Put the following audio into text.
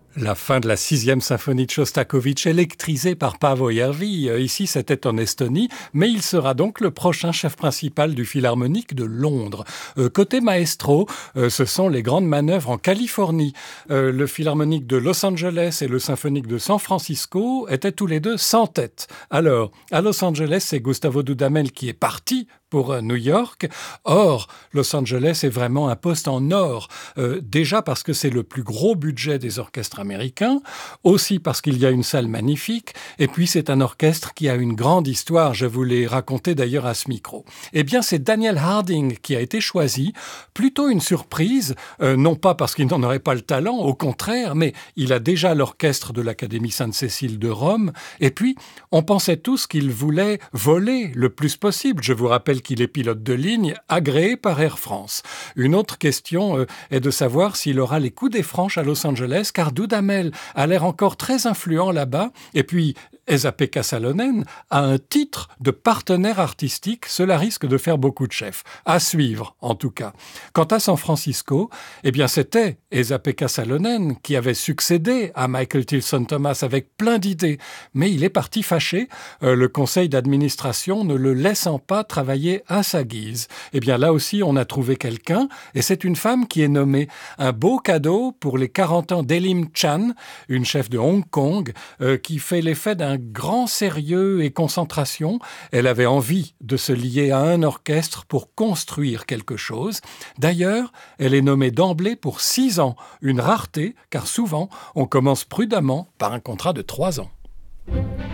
La fin de la 6e symphonie de Shostakovich, électrisée par Paavo Järvi. Ici, c'était en Estonie, mais il sera donc le prochain chef principal du Philharmonique de Londres. Côté maestro, ce sont les grandes manœuvres en Californie. Le Philharmonique de Los Angeles et le Symphonique de San Francisco étaient tous les deux sans tête. Alors, à Los Angeles, c'est Gustavo Dudamel qui est parti pour New York. Or, Los Angeles est vraiment un poste en or. Déjà parce que c'est le plus gros budget des orchestres américains, aussi parce qu'il y a une salle magnifique, et puis c'est un orchestre qui a une grande histoire, je vous l'ai raconté d'ailleurs à ce micro. Eh bien, c'est Daniel Harding qui a été choisi, plutôt une surprise, non pas parce qu'il n'en aurait pas le talent, au contraire, mais il a déjà l'orchestre de l'Académie Sainte-Cécile de Rome, et puis on pensait tous qu'il voulait voler le plus possible. Je vous rappelle qu'il est pilote de ligne agréé par Air France. Une autre question est de savoir s'il aura les coups des franches à Los Angeles, car Dudamel a l'air encore très influent là-bas. Et puis, Esa-Pekka Salonen a un titre de partenaire artistique. Cela risque de faire beaucoup de chefs. À suivre, en tout cas. Quant à San Francisco, eh bien, c'était Esa-Pekka Salonen qui avait succédé à Michael Tilson Thomas avec plein d'idées. Mais il est parti fâché, le conseil d'administration ne le laissant pas travailler à sa guise. Eh bien, là aussi, on a trouvé quelqu'un, et c'est une femme qui est nommée. Un beau cadeau pour les 40 ans d'Elim Chan, une chef de Hong Kong, qui fait l'effet d'un grand sérieux et concentration. Elle avait envie de se lier à un orchestre pour construire quelque chose. D'ailleurs, elle est nommée d'emblée pour 6 ans, une rareté, car souvent, on commence prudemment par un contrat de 3 ans.